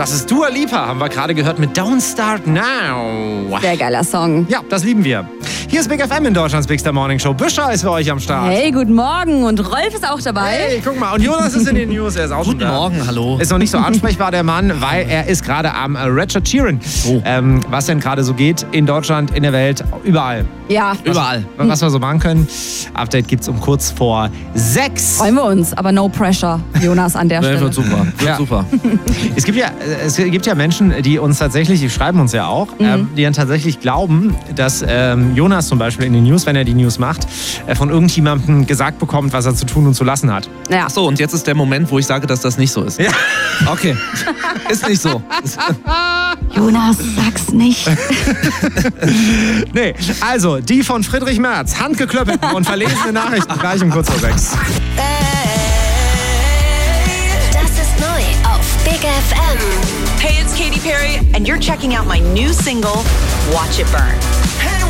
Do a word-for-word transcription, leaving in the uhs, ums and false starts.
Das ist Dua Lipa, haben wir gerade gehört mit Don't Start Now. Sehr geiler Song. Ja, das lieben wir. Hier ist Big F M in Deutschlands Big Star Morning Show. Büscher ist für euch am Start. Hey, guten Morgen. Und Rolf ist auch dabei. Hey, guck mal. Und Jonas ist in den News. Er ist auch schon da. Guten Morgen, hallo. Ist noch nicht so ansprechbar, der Mann, weil er ist gerade am Recherchieren. Oh. Ähm, was denn gerade so geht in Deutschland, in der Welt, überall. Ja. Überall. Was, was wir so machen können. Update gibt's um kurz vor sechs. Freuen wir uns, aber no pressure, Jonas, an der Ja, Stelle. wird super. Wird Ja. super. Es gibt ja, es gibt ja Menschen, die uns tatsächlich, die schreiben uns ja auch, Mhm. ähm, die dann tatsächlich glauben, dass ähm, Jonas zum Beispiel in den News, wenn er die News macht, äh, von irgendjemandem gesagt bekommt, was er zu tun und zu lassen hat. Ja. Achso, und jetzt ist der Moment, wo ich sage, dass das nicht so ist. Ja. Okay. Ist nicht so. Jonas, sag's nicht. Nee, also die von Friedrich Merz, handgeklöppelten und verlesene Nachrichten gleich um kurz vor sechs. Das ist neu auf Big F M. Hey, it's Katy Perry, and you're checking out my new single, Watch It Burn. Hey,